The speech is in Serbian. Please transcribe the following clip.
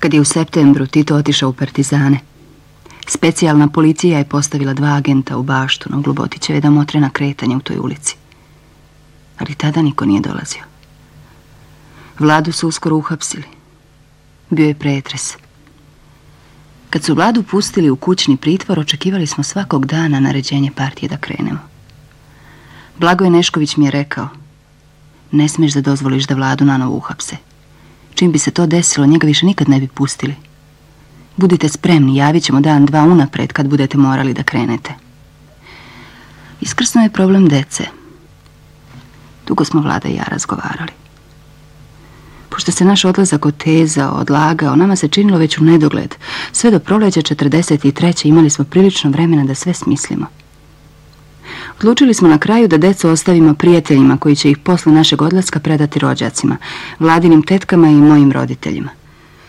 Kad je u septembru Tito otišao u partizane, specijalna policija je postavila 2 agenta u baštu na Globotićeve da motre na kretanje u toj ulici. Ali tada niko nije dolazio. Vladu su uskoro uhapsili. Bio je pretres. Kad su Vladu pustili u kućni pritvor, očekivali smo svakog dana naređenje partije da krenemo. Blagoje Nešković mi je rekao: ne smiješ da dozvoliš da Vladu nanovo uhapse. Čim bi se to desilo, njega više nikad ne bi pustili. Budite spremni, javit ćemo dan, 2 unapred kad budete morali da krenete. Iskrsno je problem dece. Dugo smo Vlada i ja razgovarali. Pošto se naš odlazak otezao, odlagao, nama se činilo već u nedogled. Sve do proleća 43. imali smo prilično vremena da sve smislimo. Odlučili smo na kraju da decu ostavimo prijateljima koji će ih posle našeg odlaska predati rođacima, Vladinim tetkama i mojim roditeljima.